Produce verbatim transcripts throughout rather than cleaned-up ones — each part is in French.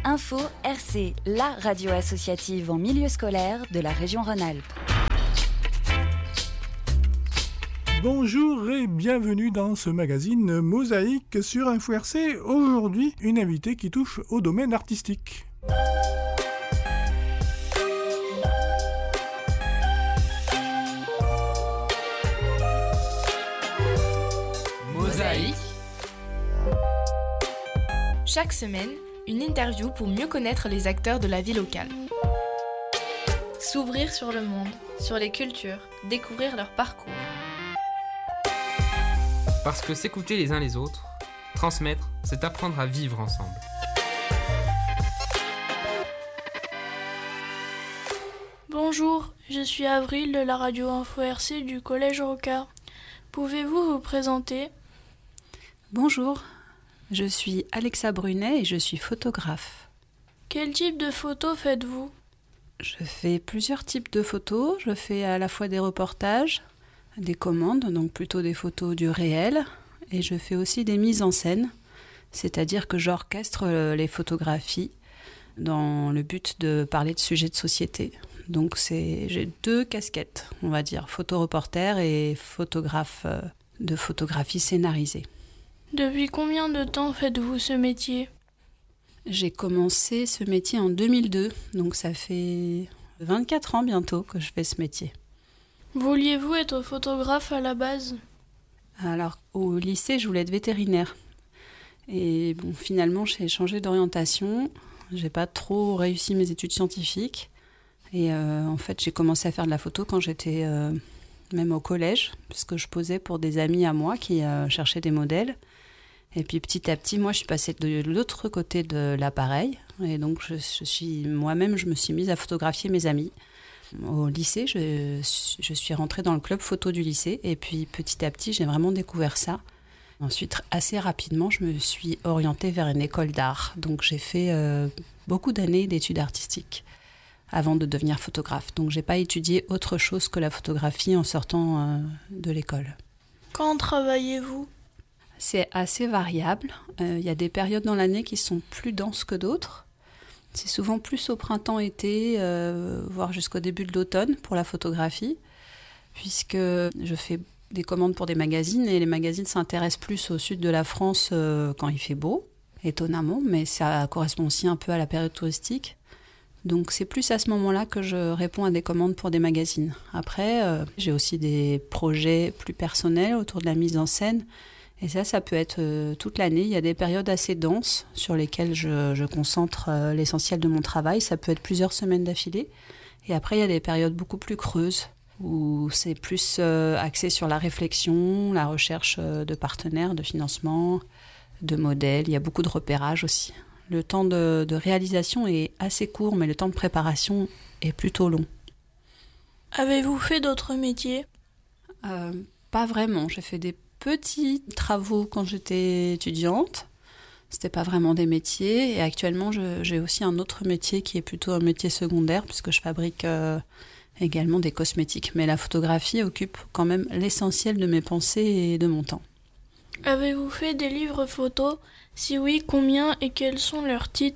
Info R C, la radio associative en milieu scolaire de la région Rhône-Alpes. Bonjour et bienvenue dans ce magazine Mosaïque sur Info R C. Aujourd'hui, une invitée qui touche au domaine artistique. Mosaïque. Chaque semaine, une interview pour mieux connaître les acteurs de la vie locale. S'ouvrir sur le monde, sur les cultures, découvrir leur parcours. Parce que s'écouter les uns les autres, transmettre, c'est apprendre à vivre ensemble. Bonjour, je suis Avril de la radio Info R C du Collège Rocard. Pouvez-vous vous présenter ? Bonjour, je suis Alexa Brunet et je suis photographe. Quel type de photos faites-vous ? Je fais plusieurs types de photos. Je fais à la fois des reportages, des commandes, donc plutôt des photos du réel, et je fais aussi des mises en scène, c'est-à-dire que j'orchestre les photographies dans le but de parler de sujets de société. Donc c'est, j'ai deux casquettes, on va dire, photoreporter et photographe de photographie scénarisée. Depuis combien de temps faites-vous ce métier ? J'ai commencé ce métier en deux mille deux, donc ça fait vingt-quatre ans bientôt que je fais ce métier. Vouliez-vous être photographe à la base ? Alors, au lycée, je voulais être vétérinaire. Et bon, finalement, j'ai changé d'orientation. J'ai pas trop réussi mes études scientifiques. Et euh, en fait, j'ai commencé à faire de la photo quand j'étais euh, même au collège, puisque je posais pour des amis à moi qui euh, cherchaient des modèles. Et puis petit à petit, moi, je suis passée de l'autre côté de l'appareil. Et donc, je, je suis, moi-même, je me suis mise à photographier mes amis. Au lycée, je, je suis rentrée dans le club photo du lycée. Et puis petit à petit, j'ai vraiment découvert ça. Ensuite, assez rapidement, je me suis orientée vers une école d'art. Donc, j'ai fait euh, beaucoup d'années d'études artistiques avant de devenir photographe. Donc, j'ai pas étudié autre chose que la photographie en sortant euh, de l'école. Quand travaillez-vous ? C'est assez variable. Il euh, y a des périodes dans l'année qui sont plus denses que d'autres. C'est souvent plus au printemps-été, euh, voire jusqu'au début de l'automne pour la photographie, puisque je fais des commandes pour des magazines et les magazines s'intéressent plus au sud de la France euh, quand il fait beau, étonnamment, mais ça correspond aussi un peu à la période touristique. Donc c'est plus à ce moment-là que je réponds à des commandes pour des magazines. Après, euh, j'ai aussi des projets plus personnels autour de la mise en scène. Et ça, ça peut être euh, toute l'année. Il y a des périodes assez denses sur lesquelles je, je concentre euh, l'essentiel de mon travail. Ça peut être plusieurs semaines d'affilée. Et après, il y a des périodes beaucoup plus creuses où c'est plus euh, axé sur la réflexion, la recherche euh, de partenaires, de financement, de modèles. Il y a beaucoup de repérage aussi. Le temps de, de réalisation est assez court, mais le temps de préparation est plutôt long. Avez-vous fait d'autres métiers ? euh, Pas vraiment. J'ai fait des petits travaux quand j'étais étudiante. C'était pas vraiment des métiers. Et actuellement, je, j'ai aussi un autre métier qui est plutôt un métier secondaire puisque je fabrique euh, également des cosmétiques. Mais la photographie occupe quand même l'essentiel de mes pensées et de mon temps. Avez-vous fait des livres photos ? Si oui, combien et quels sont leurs titres ?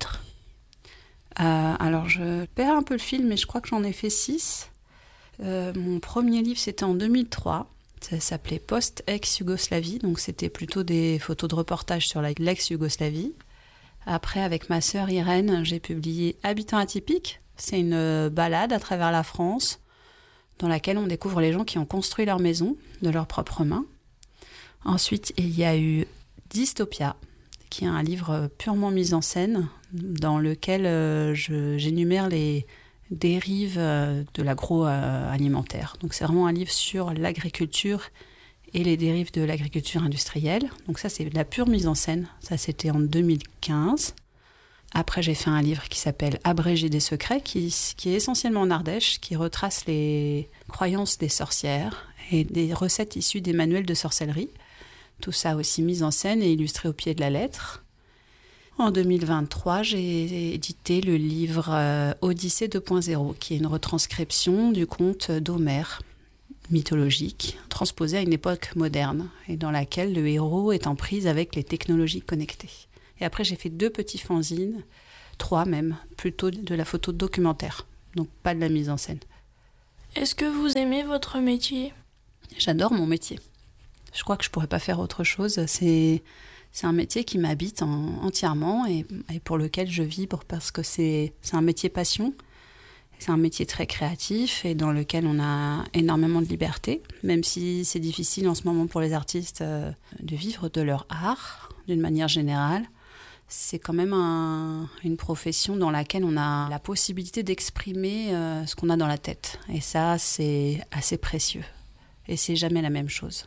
euh, Alors, je perds un peu le fil, mais je crois que j'en ai fait six. Euh, mon premier livre, c'était en deux mille trois. Ça s'appelait Post-ex-Yougoslavie, donc c'était plutôt des photos de reportage sur l'ex-Yougoslavie. Après, avec ma sœur Irène, j'ai publié Habitants atypiques. C'est une balade à travers la France dans laquelle on découvre les gens qui ont construit leur maison de leurs propres mains. Ensuite, il y a eu Dystopia, qui est un livre purement mis en scène dans lequel euh, je, j'énumère les dérives de l'agroalimentaire. Donc c'est vraiment un livre sur l'agriculture et les dérives de l'agriculture industrielle. Donc ça, c'est de la pure mise en scène. Ça, c'était en deux mille quinze. Après, j'ai fait un livre qui s'appelle Abrégé des secrets, qui, qui est essentiellement en Ardèche, qui retrace les croyances des sorcières et des recettes issues des manuels de sorcellerie. Tout ça aussi mis en scène et illustré au pied de la lettre. En deux mille vingt-trois, j'ai édité le livre euh, Odyssée deux point zéro, qui est une retranscription du conte d'Homère, mythologique, transposé à une époque moderne, et dans laquelle le héros est en prise avec les technologies connectées. Et après, j'ai fait deux petits fanzines, trois même, plutôt de la photo documentaire, donc pas de la mise en scène. Est-ce que vous aimez votre métier ? J'adore mon métier. Je crois que je ne pourrais pas faire autre chose. C'est, c'est un métier qui m'habite en, entièrement et, et pour lequel je vibre parce que c'est, c'est un métier passion. C'est un métier très créatif et dans lequel on a énormément de liberté, même si c'est difficile en ce moment pour les artistes euh, de vivre de leur art d'une manière générale. C'est quand même un, une profession dans laquelle on a la possibilité d'exprimer euh, ce qu'on a dans la tête. Et ça, c'est assez précieux. Et c'est jamais la même chose.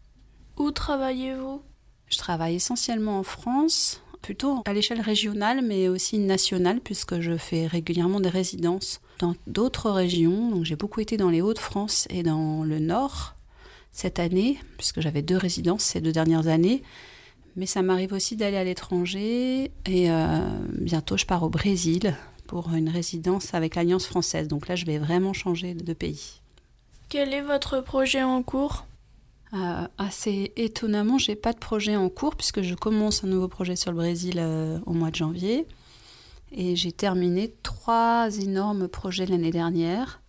Où travaillez-vous ? Je travaille essentiellement en France, plutôt à l'échelle régionale, mais aussi nationale, puisque je fais régulièrement des résidences dans d'autres régions. Donc j'ai beaucoup été dans les Hauts-de-France et dans le Nord cette année, puisque j'avais deux résidences ces deux dernières années. Mais ça m'arrive aussi d'aller à l'étranger et euh, bientôt je pars au Brésil pour une résidence avec l'Alliance française. Donc là, je vais vraiment changer de pays. Quel est votre projet en cours ? euh, Assez étonnamment, je n'ai pas de projet en cours puisque je commence un nouveau projet sur le Brésil euh, au mois de janvier. Et j'ai terminé trois énormes projets l'année dernière,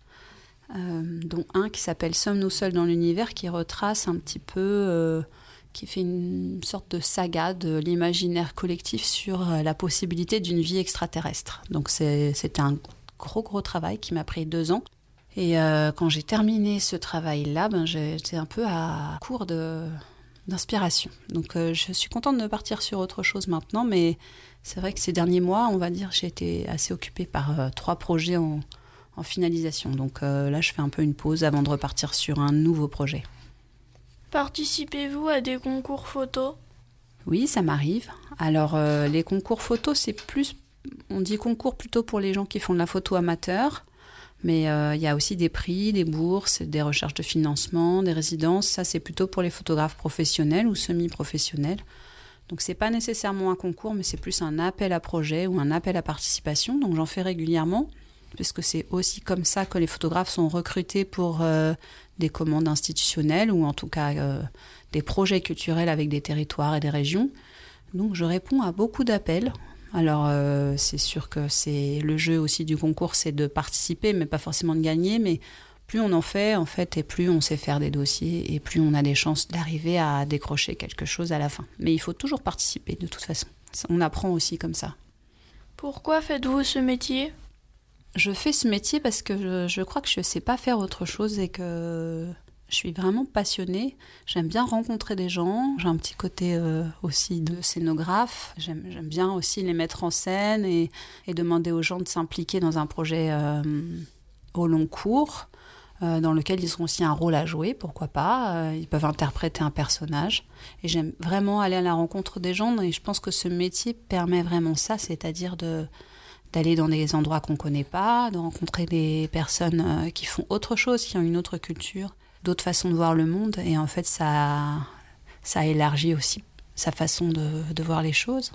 euh, dont un qui s'appelle « Sommes-nous seuls dans l'univers » qui retrace un petit peu... Euh, qui fait une sorte de saga de l'imaginaire collectif sur la possibilité d'une vie extraterrestre. Donc c'est, c'était un gros, gros travail qui m'a pris deux ans. Et euh, quand j'ai terminé ce travail-là, ben, j'étais un peu à court de, d'inspiration. Donc euh, je suis contente de partir sur autre chose maintenant, mais c'est vrai que ces derniers mois, on va dire, j'ai été assez occupée par euh, trois projets en, en finalisation. Donc euh, là, je fais un peu une pause avant de repartir sur un nouveau projet. Participez-vous à des concours photos ? Oui, ça m'arrive. Alors, euh, les concours photos, c'est plus... On dit concours plutôt pour les gens qui font de la photo amateur. Mais il euh, y a aussi des prix, des bourses, des recherches de financement, des résidences. Ça, c'est plutôt pour les photographes professionnels ou semi-professionnels. Donc, c'est pas nécessairement un concours, mais c'est plus un appel à projet ou un appel à participation. Donc, j'en fais régulièrement, puisque c'est aussi comme ça que les photographes sont recrutés pour... Euh, des commandes institutionnelles ou en tout cas euh, des projets culturels avec des territoires et des régions. Donc je réponds à beaucoup d'appels. Alors euh, c'est sûr que c'est le jeu aussi du concours, c'est de participer, mais pas forcément de gagner. Mais plus on en fait, en fait, et plus on sait faire des dossiers et plus on a des chances d'arriver à décrocher quelque chose à la fin. Mais il faut toujours participer de toute façon. On apprend aussi comme ça. Pourquoi faites-vous ce métier ? Je fais ce métier parce que je, je crois que je ne sais pas faire autre chose et que je suis vraiment passionnée. J'aime bien rencontrer des gens. J'ai un petit côté euh, aussi de scénographe. J'aime, j'aime bien aussi les mettre en scène et, et demander aux gens de s'impliquer dans un projet euh, au long cours, euh, dans lequel ils ont aussi un rôle à jouer, pourquoi pas. Euh, ils peuvent interpréter un personnage. Et j'aime vraiment aller à la rencontre des gens. Et je pense que ce métier permet vraiment ça, c'est-à-dire de... d'aller dans des endroits qu'on ne connaît pas, de rencontrer des personnes qui font autre chose, qui ont une autre culture, d'autres façons de voir le monde. Et en fait, ça, ça élargit aussi sa façon de, de voir les choses.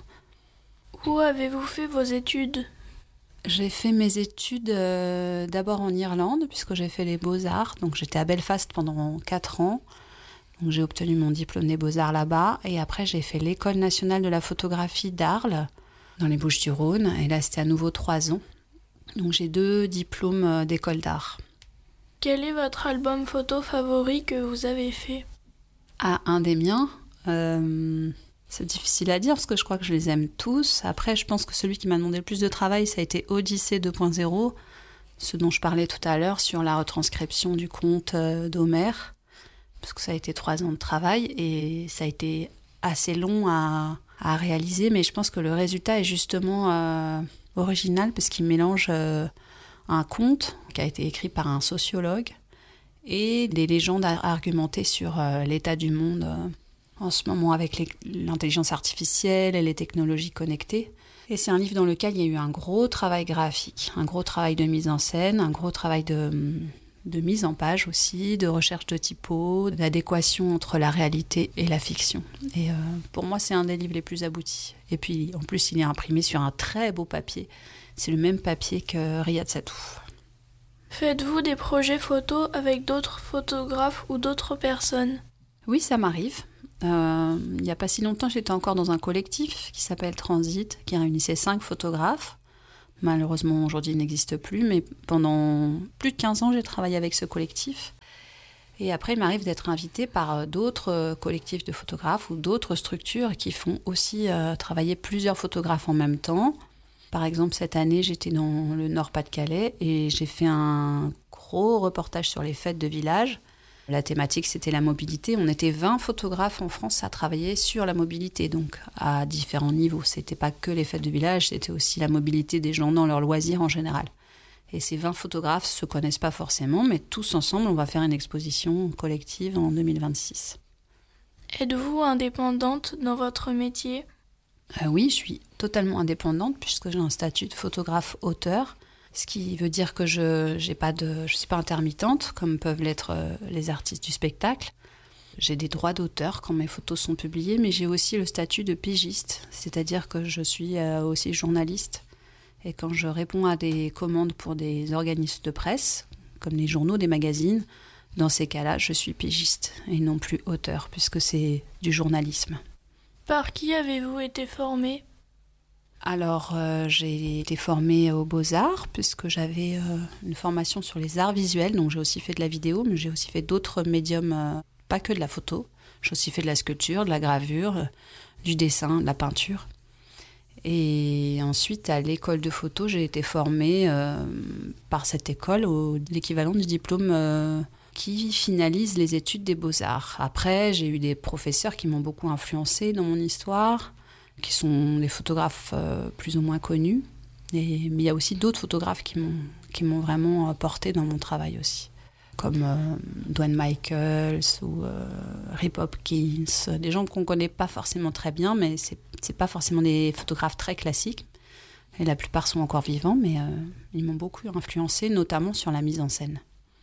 Où avez-vous fait vos études ? J'ai fait mes études euh, d'abord en Irlande, puisque j'ai fait les Beaux-Arts. Donc j'étais à Belfast pendant quatre ans. Donc j'ai obtenu mon diplôme des Beaux-Arts là-bas. Et après, j'ai fait l'École nationale de la photographie d'Arles, dans les Bouches-du-Rhône, et là c'était à nouveau trois ans. Donc j'ai deux diplômes d'école d'art. Quel est votre album photo favori que vous avez fait ? Ah, un des miens, euh, c'est difficile à dire parce que je crois que je les aime tous. Après, je pense que celui qui m'a demandé le plus de travail, ça a été Odyssée deux point zéro, ce dont je parlais tout à l'heure sur la retranscription du conte d'Homère, parce que ça a été trois ans de travail et ça a été assez long à... à réaliser, mais je pense que le résultat est justement euh, original parce qu'il mélange euh, un conte qui a été écrit par un sociologue et des légendes argumentées sur euh, l'état du monde euh, en ce moment avec les, l'intelligence artificielle et les technologies connectées. Et c'est un livre dans lequel il y a eu un gros travail graphique, un gros travail de mise en scène, un gros travail de... de mise en page aussi, de recherche de typos, d'adéquation entre la réalité et la fiction. Et euh, pour moi, c'est un des livres les plus aboutis. Et puis, en plus, il est imprimé sur un très beau papier. C'est le même papier que Riyad Satouf. Faites-vous des projets photos avec d'autres photographes ou d'autres personnes ? Oui, ça m'arrive. Euh, il n'y a pas si longtemps, j'étais encore dans un collectif qui s'appelle Transit, qui réunissait cinq photographes. Malheureusement, aujourd'hui, il n'existe plus, mais pendant plus de quinze ans, j'ai travaillé avec ce collectif. Et après, il m'arrive d'être invitée par d'autres collectifs de photographes ou d'autres structures qui font aussi euh, travailler plusieurs photographes en même temps. Par exemple, cette année, j'étais dans le Nord-Pas-de-Calais et j'ai fait un gros reportage sur les fêtes de village. La thématique, c'était la mobilité. On était vingt photographes en France à travailler sur la mobilité, donc à différents niveaux. C'était pas que les fêtes de village, c'était aussi la mobilité des gens dans leurs loisirs en général. Et ces vingt photographes se connaissent pas forcément, mais tous ensemble, on va faire une exposition collective en deux mille vingt-six. Êtes-vous indépendante dans votre métier ? Euh, oui, je suis totalement indépendante puisque j'ai un statut de photographe-auteur, ce qui veut dire que je j'ai pas de, je suis pas intermittente comme peuvent l'être euh, les artistes du spectacle. J'ai des droits d'auteur quand mes photos sont publiées, mais j'ai aussi le statut de pigiste, c'est-à-dire que je suis euh, aussi journaliste. Et quand je réponds à des commandes pour des organismes de presse, comme les journaux, des magazines, dans ces cas-là, je suis pigiste et non plus auteur, puisque c'est du journalisme. Par qui avez-vous été formée ? Alors, euh, j'ai été formée aux Beaux-Arts, puisque j'avais euh, une formation sur les arts visuels, donc j'ai aussi fait de la vidéo, mais j'ai aussi fait d'autres médiums, euh, pas que de la photo. J'ai aussi fait de la sculpture, de la gravure, euh, du dessin, de la peinture. Et ensuite, à l'école de photo, j'ai été formée euh, par cette école, au, l'équivalent du diplôme euh, qui finalise les études des beaux-arts. Après, j'ai eu des professeurs qui m'ont beaucoup influencée dans mon histoire, qui sont des photographes euh, plus ou moins connus. Et, mais il y a aussi d'autres photographes qui m'ont, qui m'ont vraiment portée dans mon travail aussi, comme euh, Dwayne Michaels ou euh, Rip Hopkins, des gens qu'on ne connaît pas forcément très bien, mais c'est c'est pas forcément des photographes très classiques. Et la plupart sont encore vivants, mais euh, ils m'ont beaucoup influencé, notamment sur la mise en scène.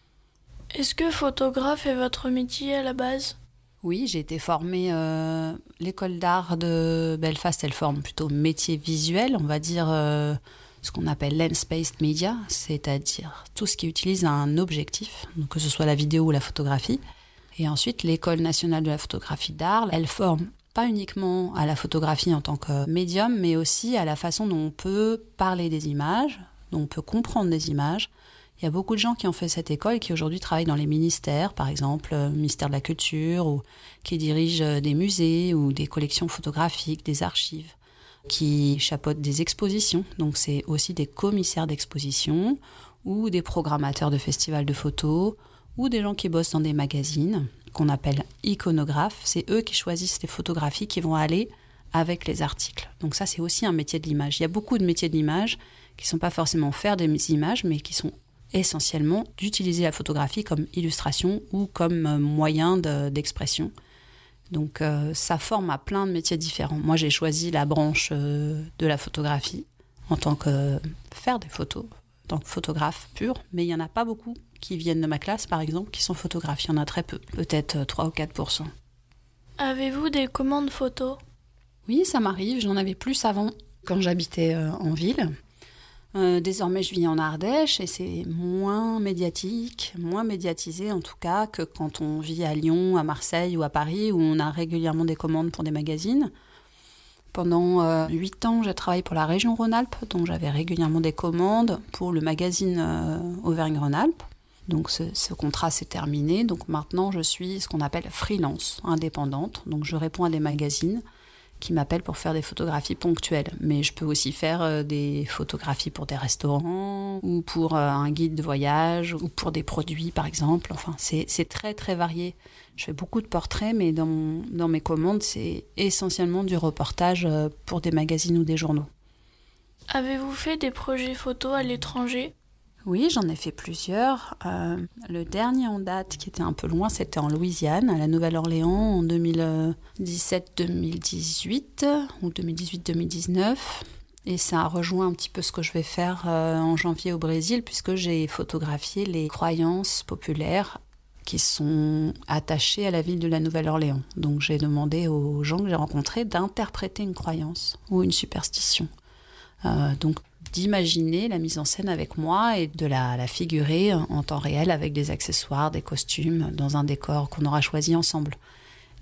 Est-ce que photographe est votre métier à la base ? Oui, j'ai été formée... Euh, l'école d'art de Belfast, elle forme plutôt métier visuel, on va dire euh, ce qu'on appelle lens-based media, c'est-à-dire tout ce qui utilise un objectif, donc que ce soit la vidéo ou la photographie. Et ensuite, l'École nationale de la photographie d'art, elle forme pas uniquement à la photographie en tant que médium, mais aussi à la façon dont on peut parler des images, dont on peut comprendre des images. Il y a beaucoup de gens qui ont fait cette école et qui aujourd'hui travaillent dans les ministères, par exemple le ministère de la Culture, ou qui dirigent des musées ou des collections photographiques, des archives, qui chapeautent des expositions. Donc c'est aussi des commissaires d'exposition ou des programmateurs de festivals de photos ou des gens qui bossent dans des magazines qu'on appelle iconographes. C'est eux qui choisissent les photographies qui vont aller avec les articles. Donc ça, c'est aussi un métier de l'image. Il y a beaucoup de métiers de l'image qui ne sont pas forcément faire des images, mais qui sont essentiellement d'utiliser la photographie comme illustration ou comme moyen de, d'expression. Donc euh, ça forme à plein de métiers différents. Moi, j'ai choisi la branche euh, de la photographie en tant que euh, faire des photos, en tant que photographe pur, mais il n'y en a pas beaucoup qui viennent de ma classe, par exemple, qui sont photographes. Il y en a très peu, peut-être trois ou quatre pour cent. Avez-vous des commandes photos ? Oui, ça m'arrive. J'en avais plus avant, quand j'habitais euh, en ville. Euh, désormais, je vis en Ardèche et c'est moins médiatique, moins médiatisé en tout cas que quand on vit à Lyon, à Marseille ou à Paris, où on a régulièrement des commandes pour des magazines. Pendant huit euh, ans, j'ai travaillé pour la région Rhône-Alpes, donc j'avais régulièrement des commandes pour le magazine euh, Auvergne-Rhône-Alpes. Donc ce, ce contrat s'est terminé, donc maintenant je suis ce qu'on appelle freelance, indépendante. Donc je réponds à des magazines qui m'appellent pour faire des photographies ponctuelles. Mais je peux aussi faire euh, des photographies pour des restaurants, ou pour euh, un guide de voyage, ou pour des produits par exemple. Enfin, c'est, c'est très très varié. Je fais beaucoup de portraits, mais dans, mon, dans mes commandes, c'est essentiellement du reportage euh, pour des magazines ou des journaux. Avez-vous fait des projets photos à l'étranger ? Oui, j'en ai fait plusieurs. Euh, le dernier en date, qui était un peu loin, c'était en Louisiane, à la Nouvelle-Orléans, en deux mille dix-sept deux mille dix-huit, ou deux mille dix-huit deux mille dix-neuf. Et ça a rejoint un petit peu ce que je vais faire euh, en janvier au Brésil, puisque j'ai photographié les croyances populaires qui sont attachées à la ville de la Nouvelle-Orléans. Donc j'ai demandé aux gens que j'ai rencontrés d'interpréter une croyance ou une superstition. Euh, donc d'imaginer la mise en scène avec moi et de la, la figurer en temps réel avec des accessoires, des costumes, dans un décor qu'on aura choisi ensemble.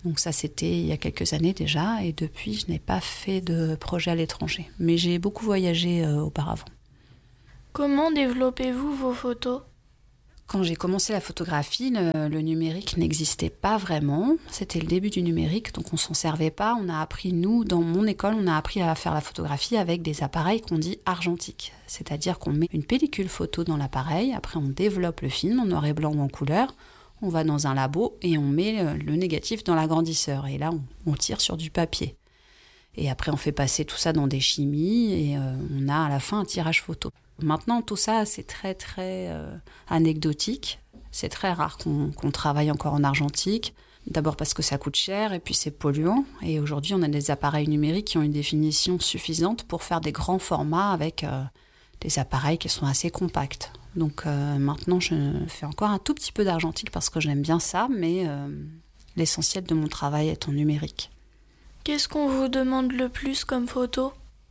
Donc ça, c'était il y a quelques années déjà, et depuis, je n'ai pas fait de projet à l'étranger. Mais j'ai beaucoup voyagé euh, auparavant. Comment développez-vous vos photos ? Quand j'ai commencé la photographie, le, le numérique n'existait pas vraiment. C'était le début du numérique, donc on s'en servait pas. On a appris, nous, dans mon école, on a appris à faire la photographie avec des appareils qu'on dit argentiques. C'est-à-dire qu'on met une pellicule photo dans l'appareil, après on développe le film en noir et blanc ou en couleur, on va dans un labo et on met le négatif dans l'agrandisseur. Et là, on, on tire sur du papier. Et après, on fait passer tout ça dans des chimies et euh, on a à la fin un tirage photo. Maintenant, tout ça, c'est très, très euh, anecdotique. C'est très rare qu'on, qu'on travaille encore en argentique. D'abord parce que ça coûte cher et puis c'est polluant. Et aujourd'hui, on a des appareils numériques qui ont une définition suffisante pour faire des grands formats avec euh, des appareils qui sont assez compacts. Donc euh, maintenant, je fais encore un tout petit peu d'argentique parce que j'aime bien ça, mais euh, l'essentiel de mon travail est en numérique. Qu'est-ce qu'on vous demande le plus comme photo ?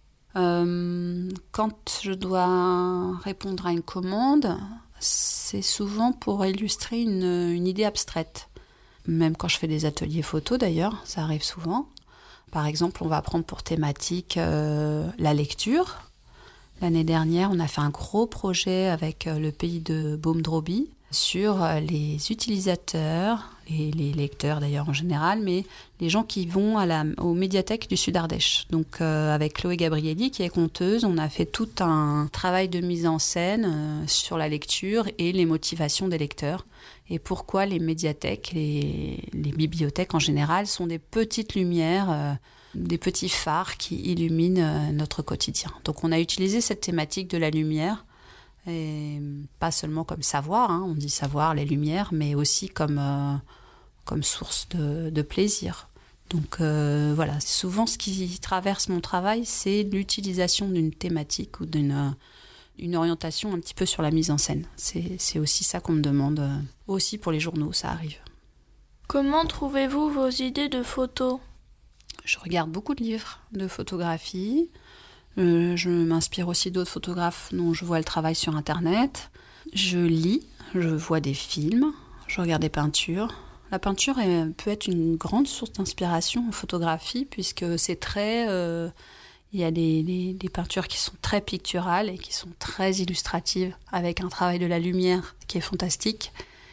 Euh, quand je dois répondre à une commande, c'est souvent pour illustrer une, une idée abstraite. Même quand je fais des ateliers photo d'ailleurs, ça arrive souvent. Par exemple, on va prendre pour thématique euh, la lecture. L'année dernière, on a fait un gros projet avec euh, le pays de Baumdroby sur euh, les utilisateurs, et les lecteurs d'ailleurs en général, mais les gens qui vont à la, aux médiathèques du Sud-Ardèche. Donc euh, avec Chloé Gabrielli qui est conteuse, on a fait tout un travail de mise en scène euh, sur la lecture et les motivations des lecteurs. Et pourquoi les médiathèques, les, les bibliothèques en général sont des petites lumières, euh, des petits phares qui illuminent euh, notre quotidien. Donc on a utilisé cette thématique de la lumière, et pas seulement comme savoir, hein, on dit savoir, les lumières, mais aussi comme, euh, comme source de, de plaisir. Donc euh, voilà, souvent ce qui traverse mon travail, c'est l'utilisation d'une thématique ou d'une une orientation un petit peu sur la mise en scène. C'est, c'est aussi ça qu'on me demande, euh, aussi pour les journaux, ça arrive. Comment trouvez-vous vos idées de photos ? Je regarde beaucoup de livres de photographie. Euh, je m'inspire aussi d'autres photographes dont je vois le travail sur Internet. Je lis, je vois des films, je regarde des peintures. La peinture est, peut être une grande source d'inspiration en photographie puisque c'est très... Euh, il y a des, des, des peintures qui sont très picturales et qui sont très illustratives avec un travail de la lumière qui est fantastique.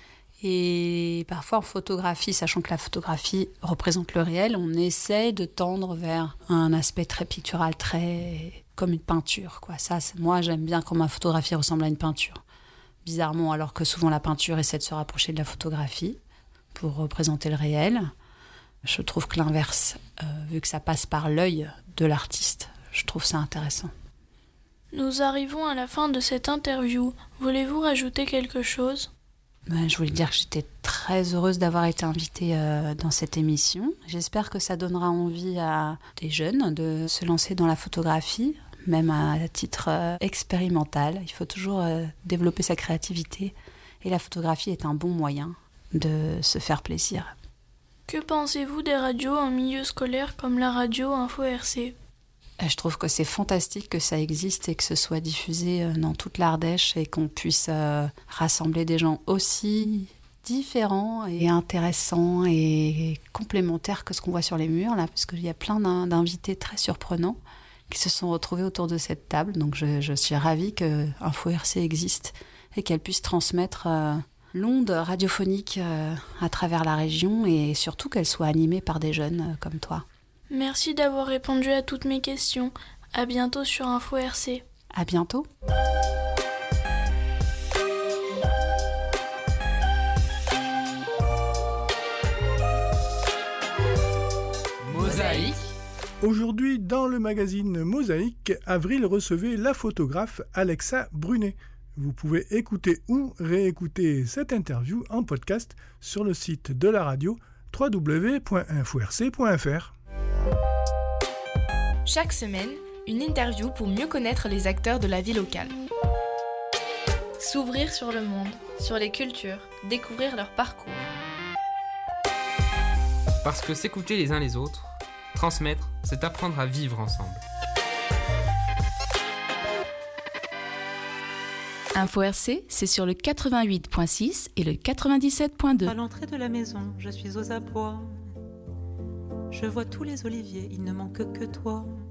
Et parfois en photographie, sachant que la photographie représente le réel, on essaie de tendre vers un aspect très pictural, très comme une peinture, quoi. Ça, c'est, moi, j'aime bien quand ma photographie ressemble à une peinture. Bizarrement, alors que souvent la peinture essaie de se rapprocher de la photographie pour représenter le réel. Je trouve que l'inverse, euh, vu que ça passe par l'œil de l'artiste, je trouve ça intéressant. Nous arrivons à la fin de cette interview. Voulez-vous rajouter quelque chose ? Ben, je voulais dire que j'étais très heureuse d'avoir été invitée euh, dans cette émission. J'espère que ça donnera envie à des jeunes de se lancer dans la photographie, même à titre euh, expérimental. Il faut toujours euh, développer sa créativité et la photographie est un bon moyen de se faire plaisir. Que pensez-vous des radios en milieu scolaire comme la radio Info R C ? Je trouve que c'est fantastique que ça existe et que ce soit diffusé dans toute l'Ardèche et qu'on puisse euh, rassembler des gens aussi différents et intéressants et complémentaires que ce qu'on voit sur les murs, là, parce qu'il y a plein d'invités très surprenants qui se sont retrouvés autour de cette table. Donc je, je suis ravie que Info R C existe et qu'elle puisse transmettre euh, l'onde radiophonique euh, à travers la région et surtout qu'elle soit animée par des jeunes euh, comme toi. Merci d'avoir répondu à toutes mes questions. À bientôt sur Info R C. À bientôt. Mosaïque. Aujourd'hui, dans le magazine Mosaïque, Avril recevait la photographe Alexa Brunet. Vous pouvez écouter ou réécouter cette interview en podcast sur le site de la radio w w w point info r c point f r. Chaque semaine, une interview pour mieux connaître les acteurs de la vie locale. S'ouvrir sur le monde, sur les cultures, découvrir leur parcours. Parce que s'écouter les uns les autres, transmettre, c'est apprendre à vivre ensemble. Info R C, c'est sur le quatre-vingt-huit point six et le quatre-vingt-dix-sept point deux. À l'entrée de la maison, je suis aux abois. Je vois tous les oliviers, il ne manque que toi.